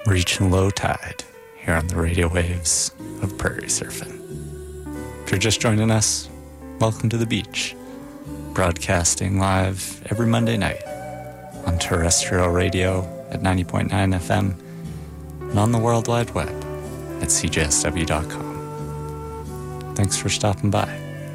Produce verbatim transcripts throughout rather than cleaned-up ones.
reaching low tide here on the radio waves of Prairie Surfing. If you're just joining us, welcome to the beach, broadcasting live every Monday night on terrestrial radio at ninety point nine F M and on the World Wide Web at C J S W dot com. Thanks for stopping by.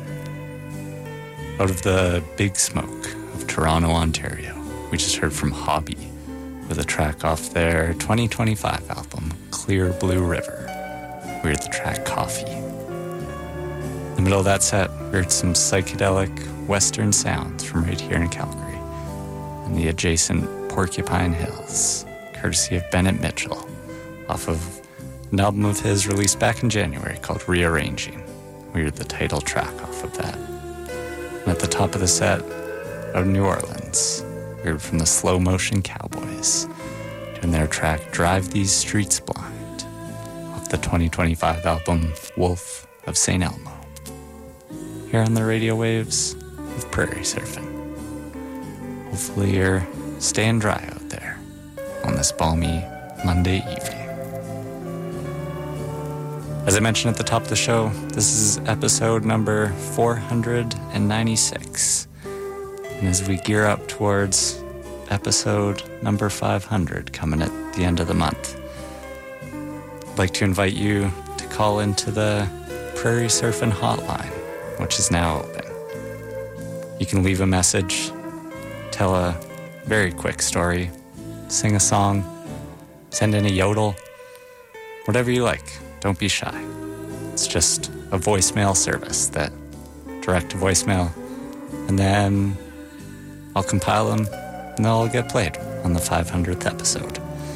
Out of the big smoke of Toronto, Ontario, we just heard from Hobby with a track off their twenty twenty-five album, Clear Blue River. We heard the track Coffee. In the middle of that set, we heard some psychedelic Western sounds from right here in Calgary and the adjacent Porcupine Hills, courtesy of Bennett Mitchell, off of an album of his released back in January called Rearranging. We heard the title track off of that. And at the top of the set, out of New Orleans, we heard from the Slow Motion Cowboys doing their track Drive These Streets Blind off the twenty twenty-five album Wolf of Saint Elmo. Here on the radio waves of Prairie Surfing. Hopefully you're staying dry out there on this balmy Monday evening. As I mentioned at the top of the show, this is episode number four hundred ninety-six. And as we gear up towards episode number five hundred coming at the end of the month, I'd like to invite you to call into the Prairie Surfing Hotline, which is now open. You can leave a message, tell a very quick story, sing a song, send in a yodel, whatever you like. Don't be shy. It's just a voicemail service that direct to voicemail, and then I'll compile them and they'll all get played on the five hundredth episode.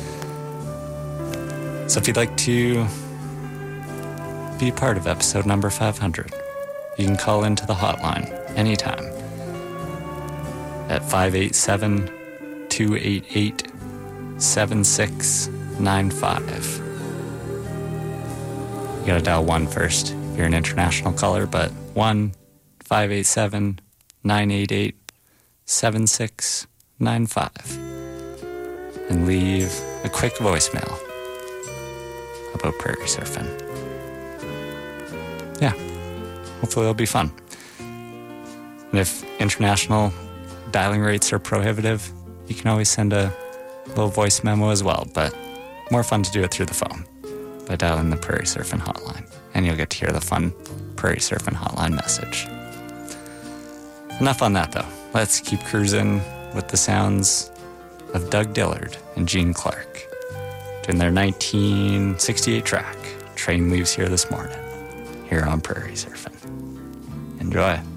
So if you'd like to be part of episode number five hundred, you can call into the hotline anytime at five eight seven, two eight eight, seven six nine five. You gotta dial one first if you're an international caller, but one five eight seven, nine eight eight, seven six nine five. And leave a quick voicemail about prairie surfing. Yeah, hopefully it'll be fun. And if international dialing rates are prohibitive, you can always send a little voice memo as well, but more fun to do it through the phone by dialing the Prairie Surfing Hotline, and you'll get to hear the fun Prairie Surfing Hotline message. Enough on that, though. Let's keep cruising with the sounds of Doug Dillard and Gene Clark doing their nineteen sixty-eight track, Train Leaves Here This Morning, here on Prairie Surfing. Enjoy.